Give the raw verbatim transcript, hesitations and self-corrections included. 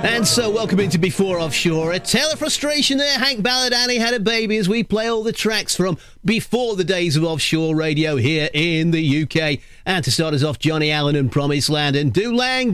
And so, welcome into Before Offshore. A tale of frustration there. Hank Balladani had a baby as we play all the tracks from before the days of offshore radio here in the U K. And to start us off, Johnny Allen and Promised Land and Do Lang.